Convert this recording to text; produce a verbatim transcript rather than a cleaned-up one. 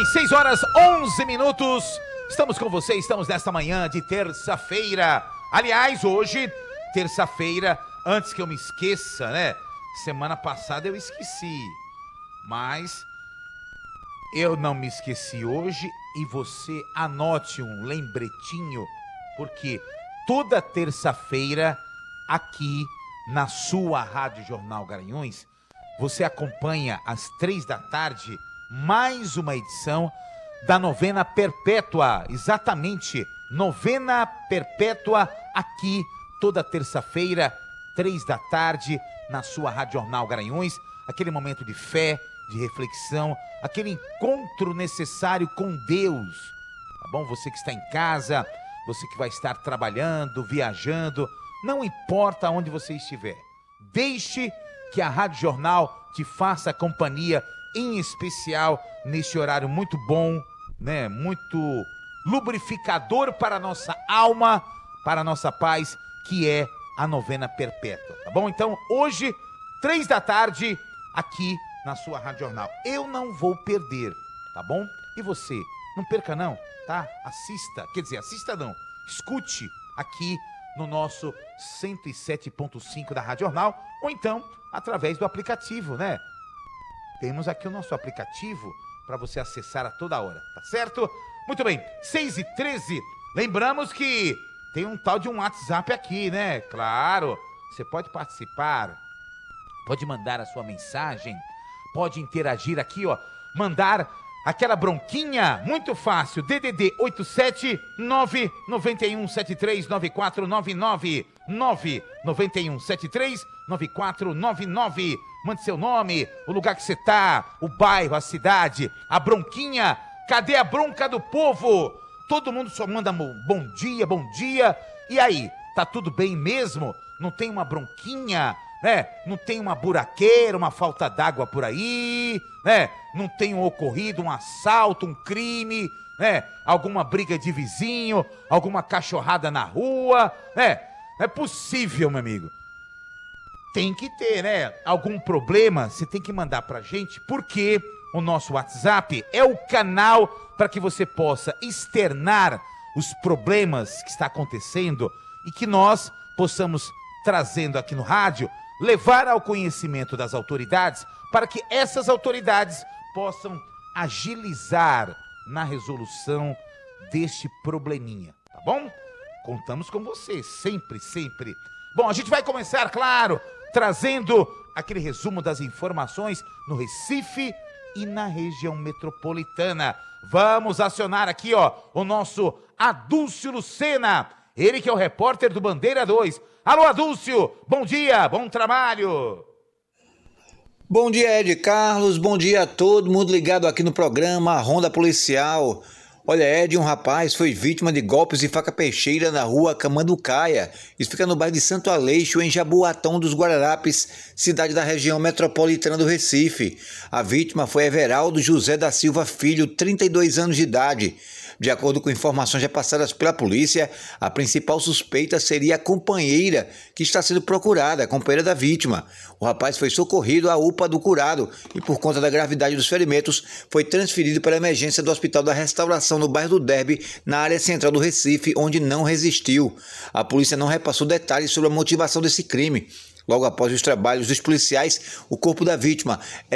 bem, seis horas onze minutos. Estamos com você, estamos nesta manhã de terça-feira. Aliás, hoje, terça-feira, antes que eu me esqueça, né? Semana passada eu esqueci, mas eu não me esqueci hoje e você anote um lembretinho, porque toda terça-feira, aqui na sua Rádio Jornal Garanhuns, você acompanha às três da tarde mais uma edição da Novena Perpétua. Exatamente, Novena Perpétua aqui toda terça-feira, três da tarde, na sua Rádio Jornal Garanhuns. Aquele momento de fé, de reflexão, aquele encontro necessário com Deus. Tá bom? Você que está em casa, você que vai estar trabalhando, viajando, não importa onde você estiver. Deixe que a Rádio Jornal te faça companhia, em especial nesse horário muito bom, né? Muito lubrificador para a nossa alma, para a nossa paz, que é a Novena Perpétua, tá bom? Então, hoje, três da tarde, aqui na sua Rádio Jornal. Eu não vou perder, tá bom? E você? Não perca não, tá? Assista, quer dizer, assista não, escute aqui no nosso cento e sete ponto cinco da Rádio Jornal, ou então através do aplicativo, né? Temos aqui o nosso aplicativo para você acessar a toda hora, tá certo? Muito bem, seis e treze, lembramos que tem um tal de um WhatsApp aqui, né? Claro, você pode participar, pode mandar a sua mensagem, pode interagir aqui, ó, mandar aquela bronquinha, muito fácil, D D D oito sete nove nove um sete três nove quatro nove nove, nove nove um sete três nove quatro nove nove. Mande seu nome, o lugar que você tá, o bairro, a cidade, a bronquinha. Cadê a bronca do povo? Todo mundo só manda bom dia, bom dia. E aí, tá tudo bem mesmo? Não tem uma bronquinha, né? Não tem uma buraqueira, uma falta d'água por aí, né? Não tem um ocorrido, um assalto, um crime, né? Alguma briga de vizinho, alguma cachorrada na rua, né? Não é possível, meu amigo. Tem que ter, né? Algum problema, você tem que mandar pra gente, porque o nosso WhatsApp é o canal para que você possa externar os problemas que está acontecendo e que nós possamos, trazendo aqui no rádio, levar ao conhecimento das autoridades para que essas autoridades possam agilizar na resolução deste probleminha, tá bom? Contamos com você, sempre, sempre. Bom, a gente vai começar, claro, trazendo aquele resumo das informações no Recife e na região metropolitana. Vamos acionar aqui, ó, o nosso Adúlcio Lucena, ele que é o repórter do Bandeira dois. Alô, Adúlcio, bom dia, bom trabalho. Bom dia, Ed Carlos, bom dia a todo mundo ligado aqui no programa Ronda Policial. Olha, Ed, um rapaz foi vítima de golpes de faca peixeira na rua Camanducaia. Isso fica no bairro de Santo Aleixo, em Jaboatão dos Guararapes, cidade da região metropolitana do Recife. A vítima foi Everaldo José da Silva Filho, trinta e dois anos de idade. De acordo com informações repassadas pela polícia, a principal suspeita seria a companheira que está sendo procurada, a companheira da vítima. O rapaz foi socorrido à U P A do Curado e, por conta da gravidade dos ferimentos, foi transferido para a emergência do Hospital da Restauração no bairro do Derby, na área central do Recife, onde não resistiu. A polícia não repassou detalhes sobre a motivação desse crime. Logo após os trabalhos dos policiais, o corpo da vítima